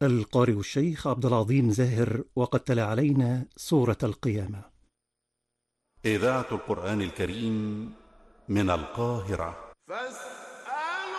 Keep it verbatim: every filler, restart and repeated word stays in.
القارئ الشيخ عبد العظيم زاهر، وقد تلا علينا سورة القيامة. إذاعة القرآن الكريم من القاهرة.